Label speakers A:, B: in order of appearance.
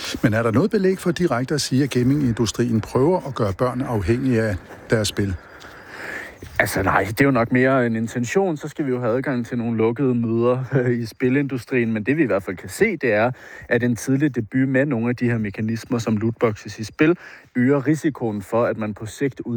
A: Men er der noget belæg for direkte at sige, at gamingindustrien prøver at gøre børn afhængige af deres spil?
B: Altså nej, det er jo nok mere en intention. Så skal vi jo have adgang til nogle lukkede møder i spilindustrien. Men det vi i hvert fald kan se, det er, at en tidlig debut med nogle af de her mekanismer som lootboxes i spil, øger risikoen for, at man på sigt